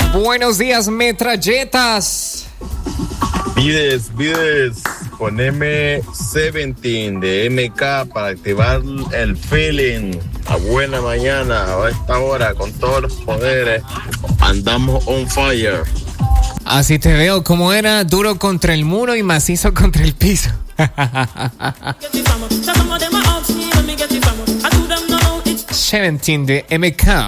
Buenos días, metralletas. Vides, poneme 17 de MK para activar el feeling. A buena mañana, a esta hora, con todos los poderes. Andamos on fire. Así te veo, como era duro contra el muro y macizo contra el piso. 17 de MK.